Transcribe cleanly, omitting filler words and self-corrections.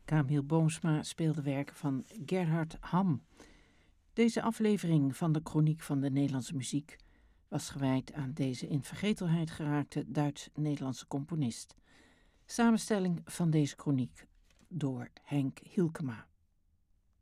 Camille Boomsma speelde werken van Gerhard Ham. Deze aflevering van de Chroniek van de Nederlandse muziek was gewijd aan deze in vergetelheid geraakte Duits-Nederlandse componist. Samenstelling van deze chroniek door Henk Hielkema.